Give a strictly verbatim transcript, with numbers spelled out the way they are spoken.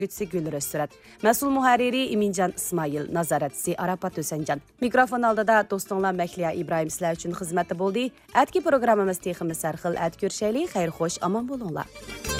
Gütsi Gül Röstürat. Məsul muhariri İmincan İsmail, nazaratçısı Arafat Ösencan. Mikrofon aldıda dostunlar Məkliya İbrahim sizlər üçün xizmətdə boldu. Ətki proqramımız teximiz sərxil ət görüşəli, xeyir xoş, aman bolunlar.